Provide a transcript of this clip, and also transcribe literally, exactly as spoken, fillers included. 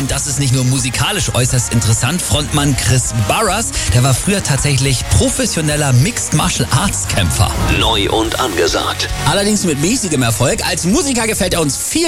Und das ist nicht nur musikalisch äußerst interessant. Frontmann Chris Burrus, der war früher tatsächlich professioneller Mixed Martial Arts Kämpfer. Neu und angesagt. Allerdings mit mäßigem Erfolg. Als Musiker gefällt er uns viel